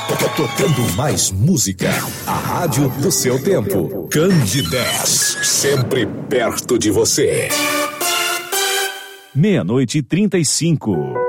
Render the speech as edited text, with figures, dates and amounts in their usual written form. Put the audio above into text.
Tocando mais música. A rádio do seu tempo. Candidez. Sempre perto de você. 00:35.